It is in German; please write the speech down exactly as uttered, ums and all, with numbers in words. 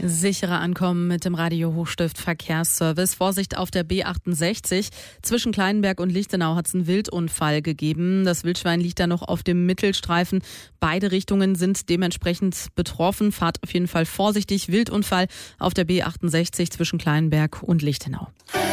Sichere Ankommen mit dem Radio Hochstift Verkehrsservice. Vorsicht auf der B achtundsechzig. Zwischen Kleinenberg und Lichtenau hat es einen Wildunfall gegeben. Das Wildschwein liegt da noch auf dem Mittelstreifen. Beide Richtungen sind dementsprechend betroffen. Fahrt auf jeden Fall vorsichtig. Wildunfall auf der B achtundsechzig zwischen Kleinenberg und Lichtenau.